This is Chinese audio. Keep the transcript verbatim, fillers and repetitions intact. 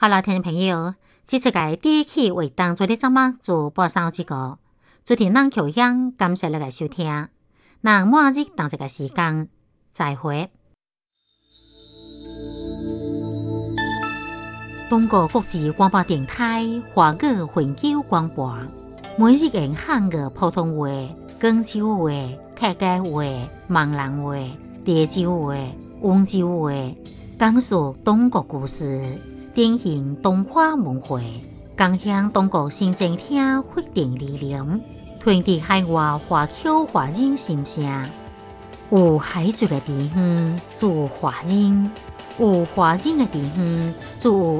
好了，听众朋友，这出嘅第一期为当做的节目做播送这个，昨天咱口香感谢你嘅收听，那末日当这个时间再会。中国国际广播电台华语环球广播，每日用汉语普通话、广州话、客家话、闽南话、潮州话、温州话，讲述中国故事，典型东华文化，共享中国新政厅发展理念，传递海外华侨华人心声。有海族嘅地方做华人，有华人嘅地方做